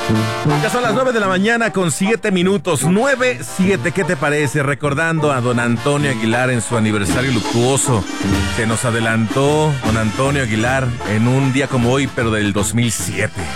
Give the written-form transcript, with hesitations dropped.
Ya son las 9 de la mañana con 7 minutos. 9:07, ¿qué te parece? Recordando a don Antonio Aguilar en su aniversario luctuoso. Se nos adelantó don Antonio Aguilar en un día como hoy, pero del 2007.